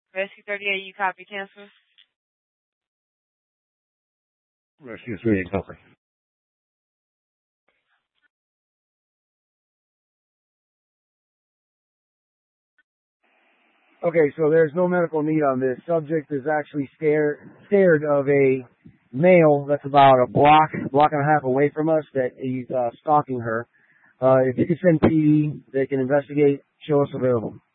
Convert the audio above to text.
Rescue 38, you copy cancel? Rescue 38, copy. Okay, so there's no medical need on this. Subject is actually scared of a male that's about a block and a half away from us that he's stalking her. If you could send PD, they can investigate. Show us available.